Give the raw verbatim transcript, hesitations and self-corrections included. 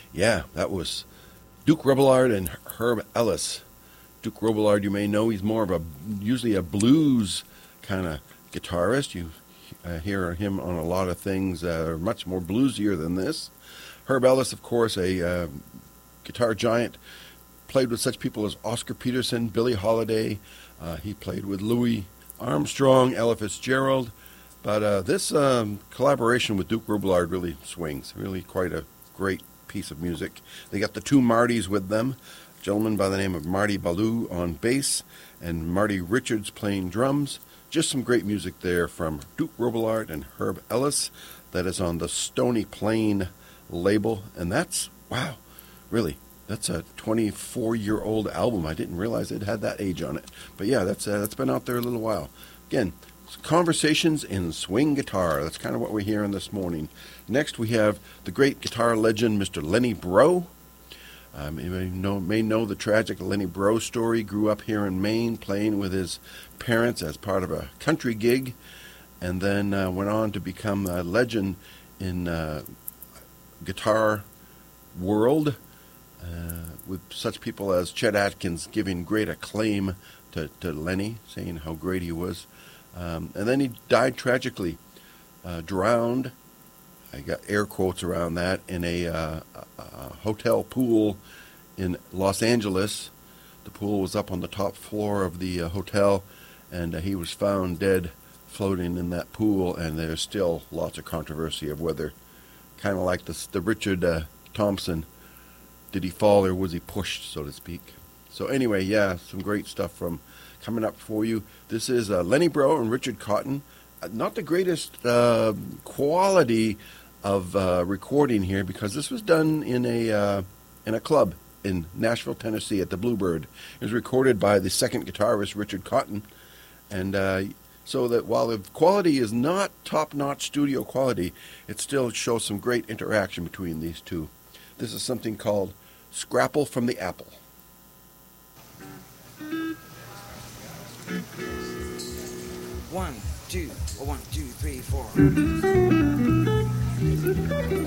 Yeah, that was Duke Robillard and Herb Ellis. Duke Robillard, you may know, he's more of a usually a blues kind of guitarist. You uh, hear him on a lot of things that are much more bluesier than this. Herb Ellis, of course, a uh, guitar giant, played with such people as Oscar Peterson, Billie Holiday. Uh, he played with Louis Armstrong, Ella Fitzgerald. But uh, this um, collaboration with Duke Robillard really swings. Really quite a great piece of music. They got the two Martys with them. A gentleman by the name of Marty Ballou on bass and Marty Richards playing drums. Just some great music there from Duke Robillard and Herb Ellis. That is on the Stony Plain label. And that's, wow, really, that's a twenty-four-year-old album. I didn't realize it had that age on it. But yeah, that's uh, that's been out there a little while. Again, Conversations in Swing Guitar. That's kind of what we're hearing this morning. Next, we have the great guitar legend, Mister Lenny Breau. Um, you may know, may know the tragic Lenny Breau story. Grew up here in Maine, playing with his parents as part of a country gig, and then uh, went on to become a legend in uh, guitar world, uh, with such people as Chet Atkins giving great acclaim to, to Lenny, saying how great he was. Um, and then he died tragically, uh, drowned, I got air quotes around that, in a, uh, a, a hotel pool in Los Angeles. The pool was up on the top floor of the uh, hotel, and uh, he was found dead floating in that pool, and there's still lots of controversy of whether, kind of like the, the Richard uh, Thompson, did he fall or was he pushed, so to speak. So anyway, yeah, some great stuff from coming up for you. This is uh, Lenny Breau and Richard Cotton. Uh, not the greatest uh, quality of uh, recording here, because this was done in a uh, in a club in Nashville, Tennessee at the Bluebird. It was recorded by the second guitarist, Richard Cotton. And uh, so that while the quality is not top-notch studio quality, it still shows some great interaction between these two. This is something called Scrapple from the Apple. One, two, one, two, three, four.